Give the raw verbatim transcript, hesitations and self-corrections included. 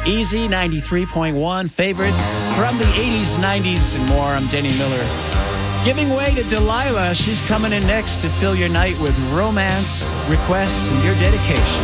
Easy ninety-three point one, favorites from the eighties, nineties, and more. I'm Danny Miller. Giving way to Delilah. She's coming in next to fill your night with romance, requests, and your dedication.